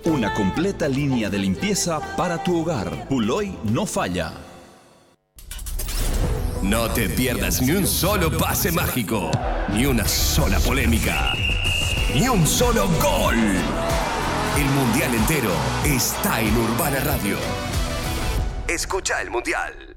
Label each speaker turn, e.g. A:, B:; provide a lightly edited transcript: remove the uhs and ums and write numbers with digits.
A: Una completa línea de limpieza para tu hogar. Puloy no falla.
B: No te pierdas ni un solo pase mágico, ni una sola polémica, ni un solo gol. El Mundial entero está en Urbana Radio. Escucha el Mundial.